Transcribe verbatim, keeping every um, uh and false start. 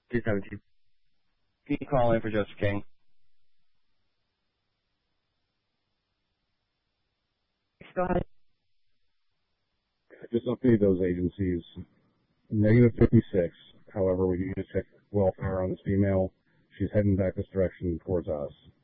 two seventeen. Can you call in for Joseph King? Go ahead. Just update those agencies. Negative fifty-six. However, we need to check welfare on this female. She's heading back this direction towards us.